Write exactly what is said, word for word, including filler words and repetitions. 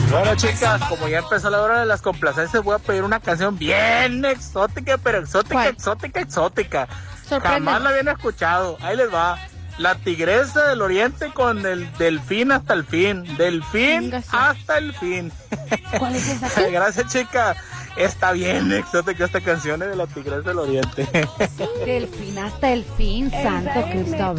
Bueno, chicas, como ya empezó la hora de las complacencias, voy a pedir una canción bien exótica, pero exótica, ¿Cuál? exótica, exótica. Sorprende. Jamás la habían escuchado. Ahí les va. La Tigresa del Oriente con el Delfín hasta el fin. Delfín Venga, sí. hasta el fin. ¿Cuál es esa? Gracias, chica. Está bien exótica esta canción, es de La Tigresa del Oriente. Del fin hasta el fin, santo Cristo.